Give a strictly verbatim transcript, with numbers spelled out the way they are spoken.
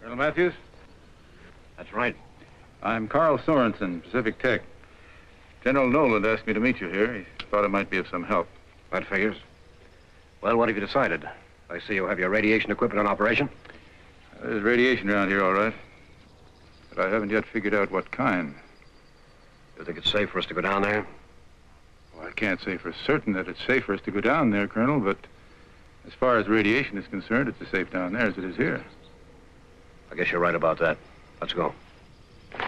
Colonel Matthews? That's right. I'm Carl Sorensen, Pacific Tech. General Noland asked me to meet you here. He thought it might be of some help. That figures. Well, what have you decided? I see you have your radiation equipment in operation. There's radiation around here, all right. But I haven't yet figured out what kind. You think it's safe for us to go down there? Well, I can't say for certain that it's safe for us to go down there, Colonel, but as far as radiation is concerned, it's as safe down there as it is here. I guess you're right about that. Let's go.